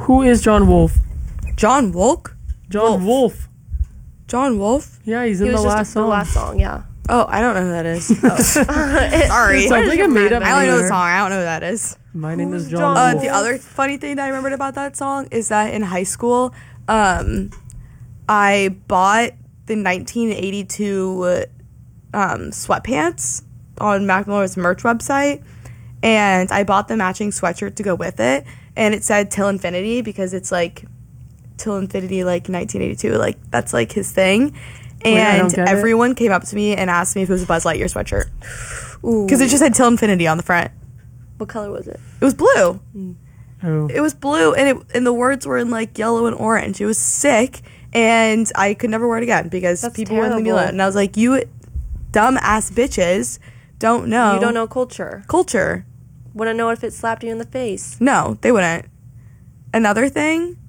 Who is John Wolfe? John Wolfe? John Wolfe. John Wolfe? Yeah, he's in He was the just last song. the last song, yeah. Oh, I don't know who that is. Oh. Sorry. It sounds like a made up I only know the name. song. I don't know who that is. My name is Who's John John Wolfe. Wolfe? The other funny thing that I remembered about that song is that in high school, I bought the 1982 sweatpants on Mac Miller's merch website, and I bought the matching sweatshirt to go with it, and it said Till Infinity because it's like Till Infinity, like 1982, like that's like his thing. Wait, I don't And get it. everyone came up to me and asked me if it was a Buzz Lightyear sweatshirt because it just said Till Infinity on the front. What color was it? It was blue. Oh. It was blue, and the words were in like yellow and orange. It was sick, and I could never wear it again because That's people wouldn't leave me terrible. alone. And I was like, you dumb ass bitches don't know. You don't know culture. culture. Wouldn't know if it slapped you in the face. No, they wouldn't. Another thing